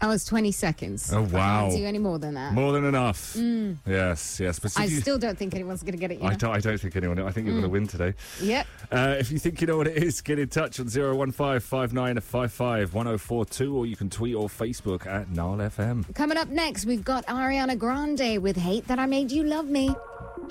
Oh, it's 20 seconds. Oh, wow. I can't do any more than that. More than enough. Yes. But I still don't think anyone's going to get it. I don't think anyone. I think you're going to win today. Yep. If you think you know what it is, get in touch on 01559551042, or you can tweet or Facebook at Nile FM. Coming up next, we've got Ariana Grande with Hate That I Made You Love Me.